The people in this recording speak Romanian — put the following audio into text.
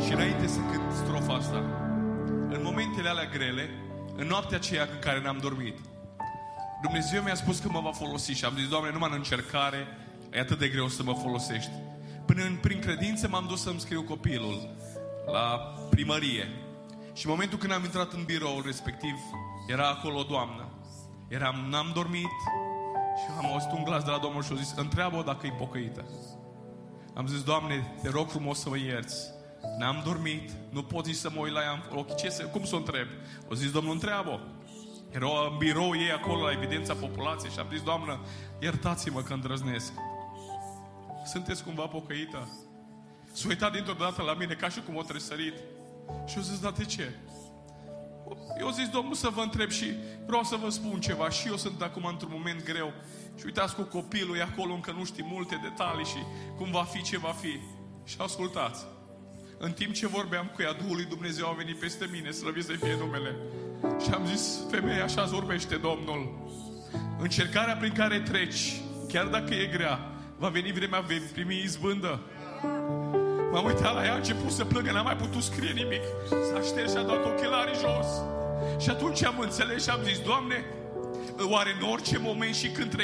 Și înainte să cânt strofa asta, în momentele alea grele, în noaptea aceea în care n-am dormit, Dumnezeu mi-a spus că mă va folosi și am zis: Doamne, numai în încercare e atât de greu să mă folosești. Prin credință m-am dus să-mi scriu copilul la primărie. Și în momentul când am intrat în biroul respectiv, era acolo o doamnă. N-am dormit și am auzit un glas de la Domnul și a zis: întreabă-o dacă e pocăită. Am zis: Doamne, te rog frumos să mă ierți. N-am dormit, nu pot nici să mă uit la ea în ochi. Cum să o întreb? O zis Domnul: întreabă-o. Era în birou ei acolo la evidența populației și am zis: Doamnă, iertați-mă că îndrăznesc. Sunteți cumva pocăită? S-a uitat dintr-o dată la mine ca și cum o tresărit. Și eu zis: da, de ce? Eu zis: Domnul, să vă întreb și vreau să vă spun ceva. Și eu sunt acum într-un moment greu. Și uitați, cu copilul e acolo, încă nu știi multe detalii și cum va fi, ce va fi. Și ascultați. În timp ce vorbeam cu ea, Duhul lui Dumnezeu a venit peste mine, slăvit să fie numele. Și am zis: femeie, așa vorbește Domnul. Încercarea prin care treci, chiar dacă e grea, va veni vremea, vei primi izbândă. M-am uitat la ea, a început să plângă, n-am mai putut scrie nimic. S-a șters și a dat ochelarii jos. Și atunci am înțeles și am zis: Doamne, oare în orice moment și când trec